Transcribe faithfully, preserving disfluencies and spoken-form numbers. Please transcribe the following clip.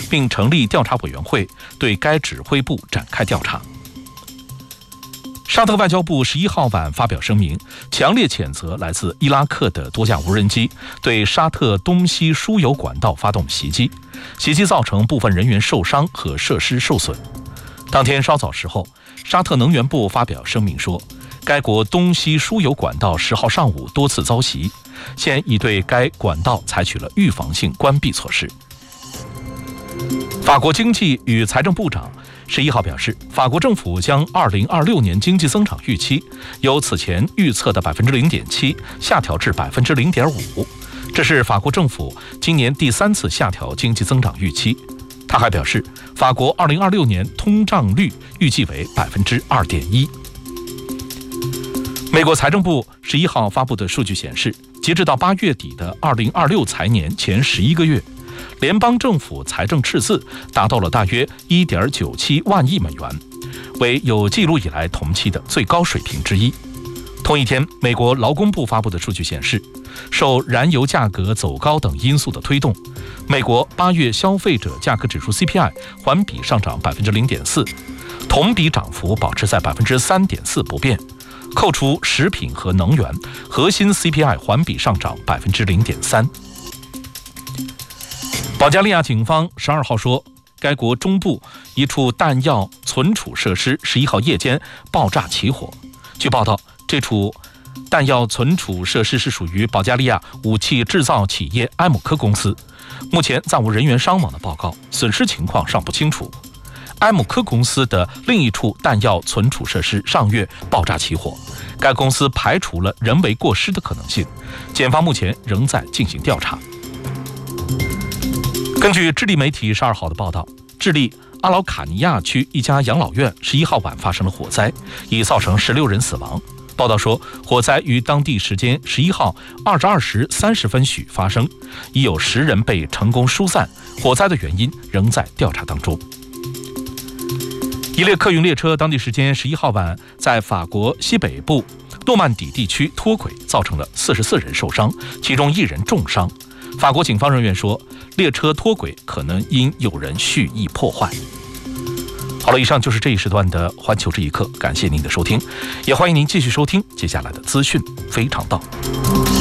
并成立调查委员会对该指挥部展开调查。沙特外交部十一号晚发表声明，强烈谴责来自伊拉克的多架无人机对沙特东西输油管道发动袭击，袭击造成部分人员受伤和设施受损。当天稍早时候，沙特能源部发表声明说，该国东西输油管道十号上午多次遭袭，现已对该管道采取了预防性关闭措施。法国经济与财政部长十一号表示，法国政府将二零二六年经济增长预期由此前预测的百分之零点七下调至百分之零点五，这是法国政府今年第三次下调经济增长预期。他还表示，法国二零二六年通胀率预计为百分之二点一。美国财政部十一号发布的数据显示，截至到八月底的二零二六财年前十一个月，联邦政府财政赤字达到了大约 一点九七万亿美元，为有记录以来同期的最高水平之一。同一天，美国劳工部发布的数据显示，受燃油价格走高等因素的推动，美国八月消费者价格指数 C P I 环比上涨 百分之零点四， 同比涨幅保持在 百分之三点四 不变。扣除食品和能源，核心 C P I 环比上涨 百分之零点三。保加利亚警方十二号说，该国中部一处弹药存储设施十一号夜间爆炸起火。据报道，这处弹药存储设施是属于保加利亚武器制造企业埃姆科公司，目前暂无人员伤亡的报告，损失情况尚不清楚。埃姆科公司的另一处弹药存储设施上月爆炸起火，该公司排除了人为过失的可能性，检方目前仍在进行调查。根据智利媒体十二号的报道，智利阿劳卡尼亚区一家养老院十一号晚发生了火灾，已造成十六人死亡。报道说，火灾于当地时间十一号二十二时三十分许发生，已有十人被成功疏散，火灾的原因仍在调查当中。一列客运列车当地时间十一号晚在法国西北部诺曼底地区脱轨，造成了四十四人受伤，其中一人重伤。法国警方人员说，列车脱轨可能因有人蓄意破坏。好了，以上就是这一时段的环球这一刻，感谢您的收听，也欢迎您继续收听接下来的资讯非常道。